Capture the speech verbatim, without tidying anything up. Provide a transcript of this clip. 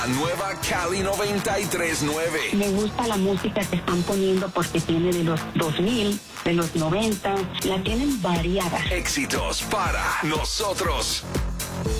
Nueva Cali noventa y tres punto nueve. Me gusta la música que están poniendo porque tiene de los dos mil, de los noventa, la tienen variada. Éxitos para nosotros.